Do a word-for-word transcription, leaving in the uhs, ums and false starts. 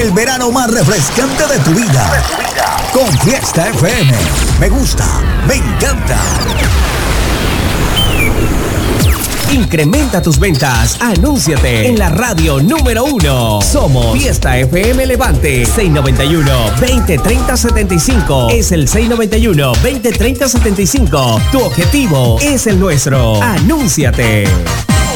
el verano más refrescante de tu vida. Con Fiesta F M. Me gusta, me encanta. Incrementa tus ventas. Anúnciate en la radio número uno. Somos Fiesta F M Levante. seis nueve uno, veinte, treinta, setenta y cinco. Es el seis nueve uno, veinte, treinta, setenta y cinco. Tu objetivo es el nuestro. Anúnciate.